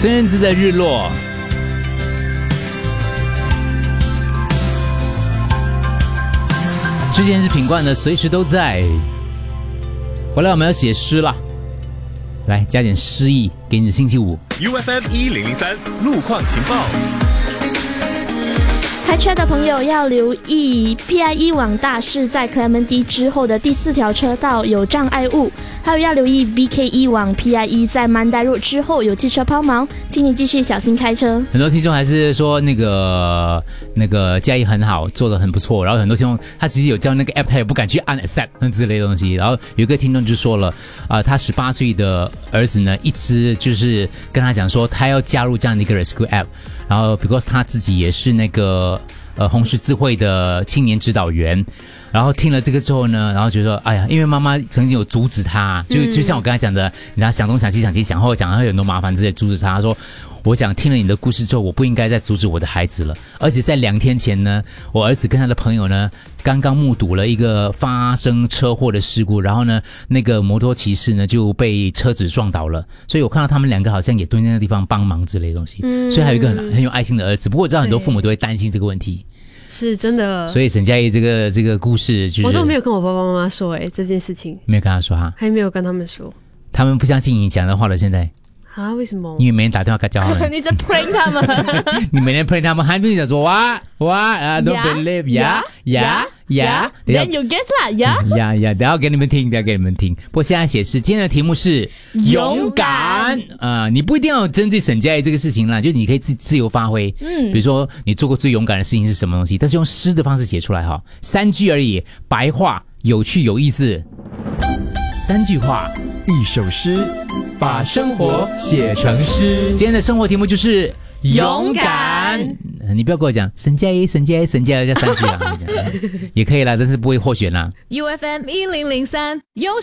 孙燕姿的日落。之前是品冠的随时都在。回来我们要写诗了，来加点诗意给你的星期五。 UFM 1003路况情报。 开车的朋友要留意 PIE 往大市在 Clementi 之后的第4条车道有障碍物，还有要留意 BKE 往 PIE 在 Mandai Road 之后有汽车抛锚，请你继续小心开车。 很多听众还是说那个嘉义很好，做得很不错，然后很多听众他其实有教那个 app， 他也不敢去按 accept 那之类的东西。然后有一个听众就说了，他18岁的儿子呢，一直就是跟他讲说他要加入这样的一个 rescue app， 然后 because 他自己也是那个红十字会的青年指导员，然后听了这个之后呢，然后觉得哎呀，因为妈妈曾经有阻止他，就像我刚才讲的，你知道想东想西想西想后讲，他有很多麻烦之类阻止他。他说我想听了你的故事之后，我不应该再阻止我的孩子了。而且在2天前呢，我儿子跟他的朋友呢，刚刚目睹了一个发生车祸的事故，然后呢，那个摩托骑士呢就被车子撞倒了，所以我看到他们2个好像也蹲在那个地方帮忙之类的东西。所以还有一个很有爱心的儿子。不过我知道很多父母都会担心这个问题。 是真的， 所以沈佳宜这个故事就是我都没有跟我爸爸妈妈说这件事情， 没有跟他说哈， 还没有跟他们说， 他们不相信你讲的话了。现在啊？为什么？ 因为每天打电话给他们， 你在 prank 他们， 你每天 prank 他们，还不是讲说don't believe Then you guess 啦等下给你们听。不过现在写诗，今天的题目是勇敢你不一定要针对沈佳宜这个事情啦，就你可以自由发挥。比如说你做过最勇敢的事情是什么东西，但是用诗的方式写出来哈，3句而已，白话，有趣有意思，3句话一首诗，把生活写成诗。 今天的生活题目就是勇敢。你不要跟我讲沈佳宜加3句啊，也可以啦，但是不会获选啦。 UFM 1003